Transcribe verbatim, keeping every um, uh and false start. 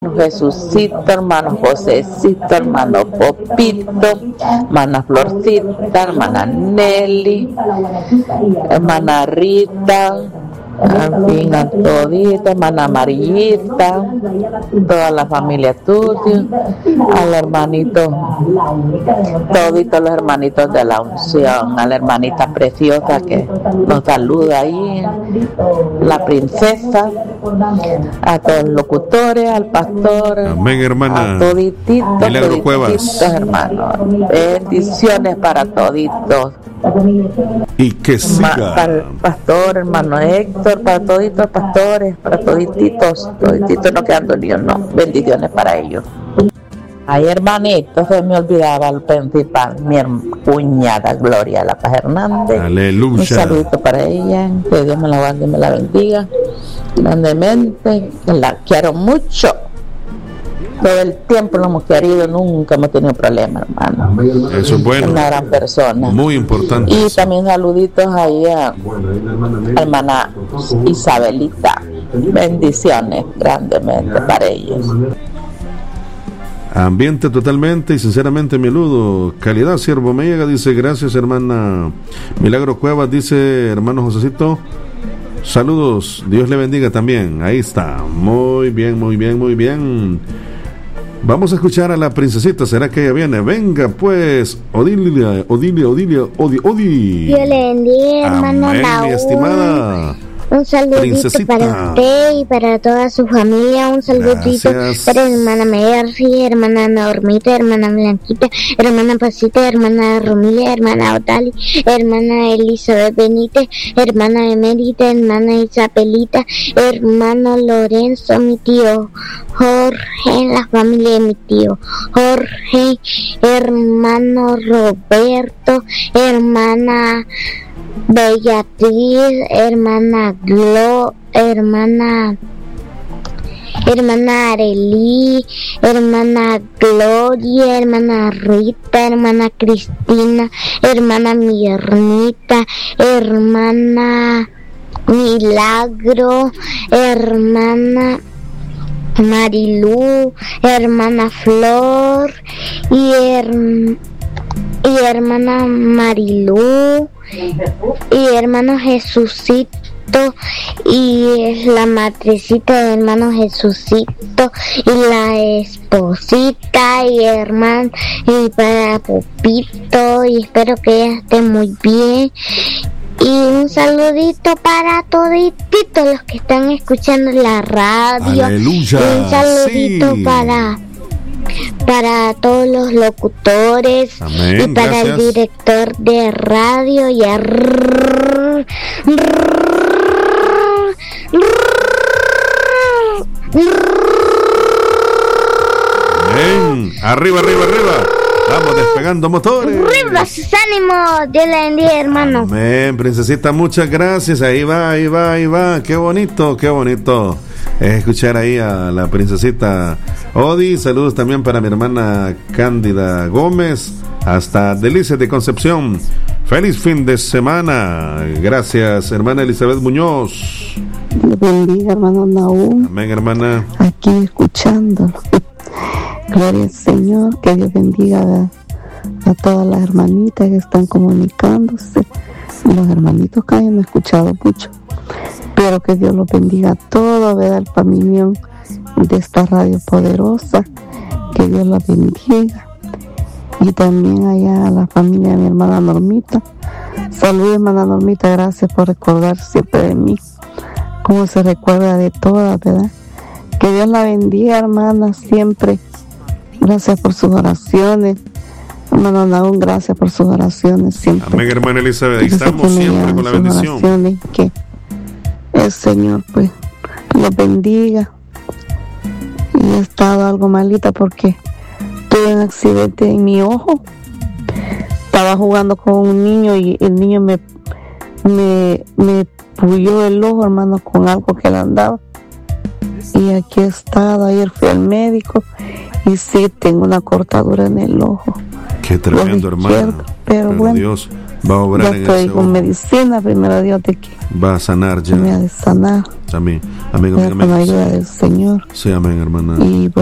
Jesucito, hermano Josecito, hermano Popito, hermana Florcita, hermana Nelly, hermana Rita, al fin a todita, hermana Amarillita, toda la familia tuya, al hermanito, toditos los hermanitos de la unción, a la hermanita preciosa que nos saluda ahí, la princesa, a todos los locutores, al pastor, amén, hermana, a todititos, Milagro Cuevas, hermanos, bendiciones para toditos. Y que siga. Ma, para el pastor, hermano Héctor, para toditos los pastores, para todititos, todititos no quedan dolidos, no, bendiciones para ellos. Ay, hermanito, se me olvidaba el principal, mi cuñada Gloria La Paz Hernández. Aleluya. Un saludito para ella, que Dios me la guarde y me la bendiga grandemente, que la quiero mucho. Todo el tiempo lo hemos querido, nunca hemos tenido problemas, hermano. Eso es bueno. Una gran persona. Muy importante. Y eso. También saluditos ahí a la hermana Isabelita. Bendiciones grandemente para ellos. Ambiente totalmente y sinceramente, mi saludo. Calidad, siervo me llega, dice, gracias, hermana Milagro Cuevas, dice, hermano Josecito. Saludos, Dios le bendiga también. Ahí está. Muy bien, muy bien, muy bien. Vamos a escuchar a la princesita. ¿Será que ella viene? Venga, pues. Odilia, Odilia, Odilia, Odi, Odi. Dios le bendiga, hermano amén, Raúl. mi estimada. Un saludito princesita para usted y para toda su familia. Un saludito Gracias. para hermana Mercy, hermana Normita, hermana Blanquita, hermana Pasita, hermana Romilia, hermana Otali, hermana Elizabeth Benítez, hermana Emérita, hermana Isabelita, hermano Lorenzo, mi tío Jorge, la familia de mi tío Jorge, hermano Roberto, hermana Beatriz, hermana Glo, hermana hermana Arely, hermana Gloria, hermana Rita, hermana Cristina, hermana Mirnita, hermana Milagro, hermana Marilú, hermana Flor y hermana y hermana Marilú y hermano Jesucito y la madrecita de hermano Jesucito y la esposita y hermano y para Popito, y espero que ella esté muy bien. Y un saludito para todititos los que están escuchando la radio. Aleluya. Y un saludito sí. para para todos los locutores. Amén, y para gracias. el director de radio y a rrr, rrr, Amén. Arriba, arriba, arriba. Vamos despegando motores. arriba sus ánimos. Dios le bendiga, hermano. Amén, princesita, muchas gracias. Ahí va, ahí va, ahí va. Qué bonito, qué bonito es escuchar ahí a la princesita Odi. Saludos también para mi hermana Cándida Gómez, hasta Delicias de Concepción. Feliz fin de semana. Gracias, hermana Elizabeth Muñoz. Dios bendiga, hermano Naúm. Amén, hermana. Aquí escuchándolo. Gloria al Señor, que Dios bendiga a, a todas las hermanitas que están comunicándose. Los hermanitos que hayan escuchado mucho. Pero que Dios los bendiga a todos, ¿verdad? El familión de esta radio poderosa. Que Dios la bendiga. Y también allá a la familia de mi hermana Normita. Saludos, hermana Normita, gracias por recordar siempre de mí. Como se recuerda de todas, ¿verdad? Que Dios la bendiga, hermana, siempre. Gracias por sus oraciones. Hermano Naúm, gracias por sus oraciones siempre. Amén, hermana Elizabeth. Ahí estamos siempre con la bendición. Oraciones, que el Señor, pues, los bendiga. Y he estado algo malita porque tuve un accidente en mi ojo. Estaba jugando con un niño y el niño me, me, me puyó el ojo, hermano, con algo que le andaba. Y aquí he estado. Ayer fui al médico y sí tengo una cortadura en el ojo. Qué tremendo, hermano. Pero, pero bueno, Dios. Va a obrar ya en estoy ese con ojo. medicina, primero Dios de que Va a sanar ya. me ha de sanar. Amén. Amén, Voy a amén, con la amén. ayuda del Señor. Sí, amén, hermana. Y